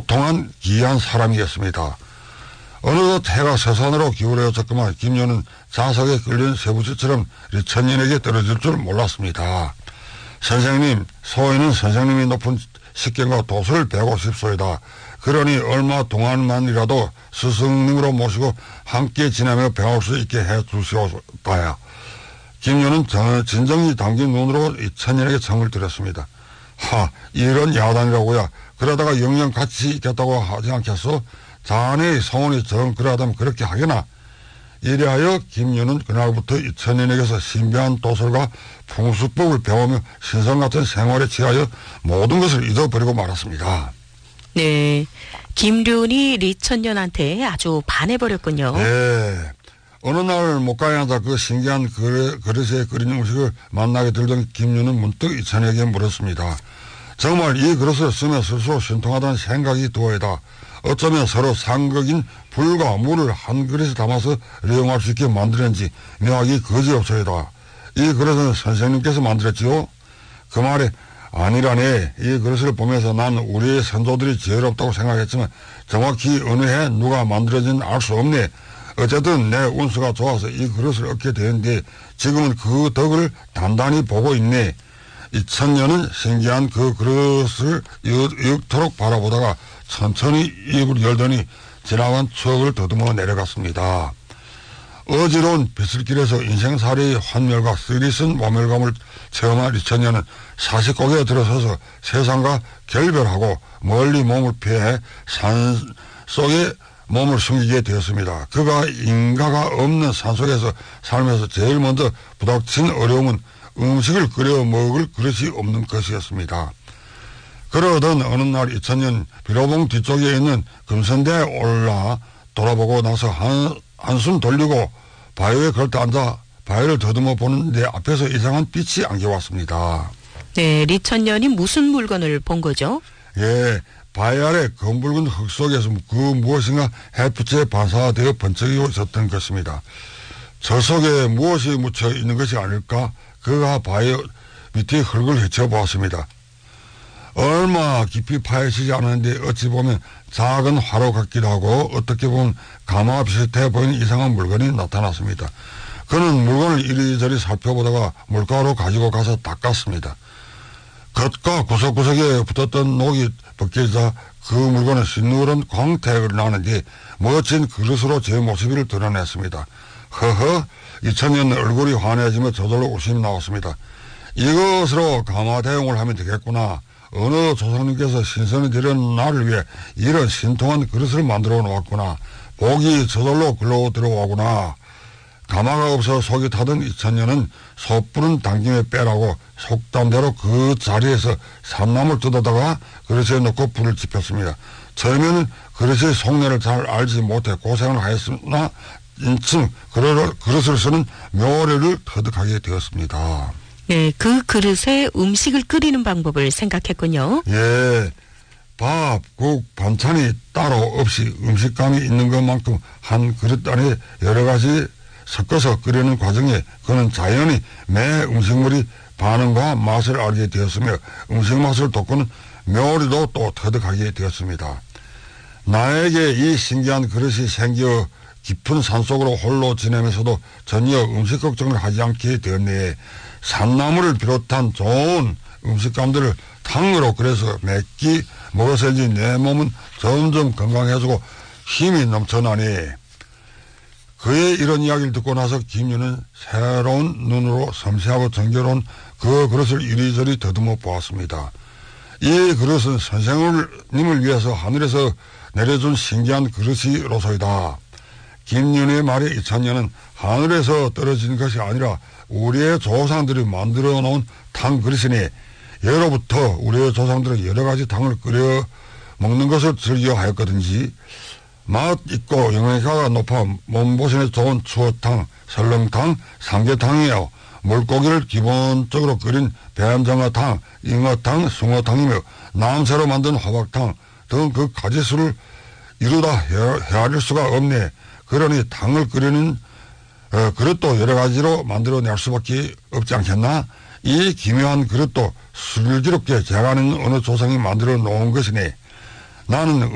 고통한 기이한 사람이었습니다. 어느덧 해가 서산으로 기울어졌구만 김유는 자석에 끌린 쇠붙이처럼 리천년에게 떨어질 줄 몰랐습니다. 선생님, 소인은 선생님이 높은 식견과 도수를 배우고 싶소이다. 그러니 얼마 동안만이라도 스승님으로 모시고 함께 지내며 배울 수 있게 해 주시오다야. 김유는 진정이 담긴 눈으로 리천년에게 정을 들였습니다. 이런 야단이라고야. 그러다가 영영 같이 있겠다고 하지 않겠소? 자네의 성원이 정 그러하다면 그렇게 하게나. 이래하여 김유는 그날부터 이천년에게서 신비한 도술과 풍수법을 배우며 신성 같은 생활에 취하여 모든 것을 잊어버리고 말았습니다. 네, 김륜이 리천년한테 아주 반해버렸군요. 네. 어느 날 못가에 앉아 그 신기한 그릇에 끓인 음식을 만나게 들던 김유는 문득 이천에게 물었습니다. 정말 이 그릇을 쓰면 쓸수록 신통하다는 생각이 들어이다. 어쩌면 서로 상극인 불과 물을 한 그릇에 담아서 이용할 수 있게 만들었는지 묘하기 거지없소이다. 이 그릇은 선생님께서 만들었지요? 그 말에 아니라네. 이 그릇을 보면서 난 우리의 선조들이 지혜롭다고 생각했지만 정확히 어느 해 누가 만들어진지 알 수 없네. 어쨌든 내 운수가 좋아서 이 그릇을 얻게 되는데 지금은 그 덕을 단단히 보고 있네. 이천년은 신기한 그 그릇을 이윽도록 바라보다가 천천히 입을 열더니 지나간 추억을 더듬어 내려갔습니다. 어지러운 빗길에서 인생살이의 환멸과 쓰리쓴 모멸감을 체험한 이천년은 사십곡에 들어서서 세상과 결별하고 멀리 몸을 피해 산 속에 몸을 숨기게 되었습니다. 그가 인가가 없는 산속에서 살면서 제일 먼저 부닥친 어려움은 음식을 끓여 먹을 그릇이 없는 것이었습니다. 그러던 어느 날 이천년 비로봉 뒤쪽에 있는 금선대에 올라 돌아보고 나서 한숨 돌리고 바위에 걸터 앉아 바위를 더듬어 보는데 앞에서 이상한 빛이 안겨왔습니다. 네, 리천년이 무슨 물건을 본 거죠? 예, 바위 아래 검붉은 흙 속에서 그 무엇인가 햇빛에 반사되어 번쩍이고 있었던 것입니다. 저 속에 무엇이 묻혀 있는 것이 아닐까? 그가 바위 밑에 흙을 헤쳐보았습니다. 얼마 깊이 파헤치지 않았는데 어찌 보면 작은 화로 같기도 하고 어떻게 보면 가마 비슷해 보이는 이상한 물건이 나타났습니다. 그는 물건을 이리저리 살펴보다가 물가로 가지고 가서 닦았습니다. 겉과 구석구석에 붙었던 녹이 벗겨지자 그 물건은 시누런 광택을 나는데 멋진 그릇으로 제 모습을 드러냈습니다. 허허, 이천년 얼굴이 환해지며 저절로 웃음이 나왔습니다. 이것으로 가마 대용을 하면 되겠구나. 어느 조상님께서 신선이 되려는 나를 위해 이런 신통한 그릇을 만들어 놓았구나. 복이 저절로 글로 들어오구나. 가마가 없어 속이 타던 이천년은 솥불은 당김에 빼라고 속담대로 그 자리에서 산나물 뜯어다가 그릇에 넣고 불을 지폈습니다. 처음에는 그릇의 속내를 잘 알지 못해 고생을 하였으나 인층 그릇을 쓰는 묘리를 터득하게 되었습니다. 네, 그 그릇에 음식을 끓이는 방법을 생각했군요. 예, 밥, 국, 반찬이 따로 없이 음식감이 있는 것만큼 한 그릇 안에 여러 가지 섞어서 끓이는 과정에 그는 자연히 매 음식물이 반응과 맛을 알게 되었으며 음식 맛을 돋구는 묘리도 또 터득하게 되었습니다. 나에게 이 신기한 그릇이 생겨 깊은 산속으로 홀로 지내면서도 전혀 음식 걱정을 하지 않게 되었네. 산나물을 비롯한 좋은 음식감들을 탕으로 끓여서 몇 끼 먹었을지 내 몸은 점점 건강해지고 힘이 넘쳐나니. 그의 이런 이야기를 듣고 나서 김유는 새로운 눈으로 섬세하고 정겨로운 그 그릇을 이리저리 더듬어 보았습니다. 이 그릇은 선생님을 위해서 하늘에서 내려준 신기한 그릇이로소이다. 김윤의 말에 이천년은 하늘에서 떨어진 것이 아니라 우리의 조상들이 만들어 놓은 탕 그릇이니 예로부터 우리의 조상들은 여러 가지 탕을 끓여 먹는 것을 즐겨 하였거든지 맛 있고 영양가가 높아 몸보신에 좋은 추어탕, 설렁탕, 삼계탕이에요. 물고기를 기본적으로 끓인 뱀장어탕, 잉어탕, 숭어탕이며 남새로 만든 호박탕 등 그 가지수를 이루다 헤아릴 수가 없네. 그러니 탕을 끓이는 그릇도 여러 가지로 만들어낼 수밖에 없지 않겠나? 이 기묘한 그릇도 슬기롭게 제가 아는 어느 조상이 만들어 놓은 것이네. 나는